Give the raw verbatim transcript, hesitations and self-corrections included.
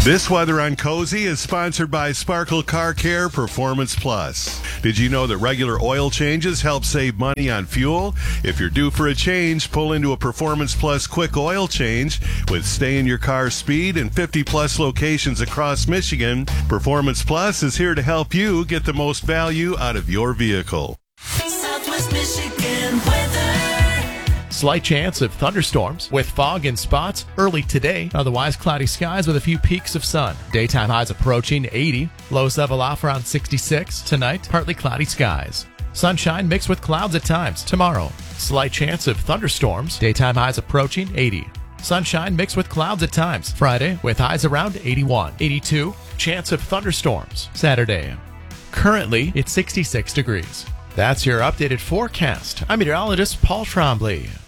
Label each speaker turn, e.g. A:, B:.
A: This weather on Cozy is sponsored by Sparkle Car Care Performance Plus. Did you know that regular oil changes help save money on fuel? If you're due for a change, pull into a Performance Plus quick oil change with stay in your car speed and fifty plus locations across Michigan. Performance Plus is here to help you get the most value out of your vehicle.
B: Southwest Michigan weather.
C: Slight chance of thunderstorms with fog and spots early today. Otherwise, cloudy skies with a few peaks of sun. Daytime highs approaching eighty. Lows level off around sixty-six. Tonight, partly cloudy skies. Sunshine mixed with clouds at times. Tomorrow, slight chance of thunderstorms. Daytime highs approaching eighty. Sunshine mixed with clouds at times. Friday, with highs around eighty-one. eighty-two. Chance of thunderstorms. Saturday. Currently, it's sixty-six degrees. That's your updated forecast. I'm meteorologist Paul Trombley.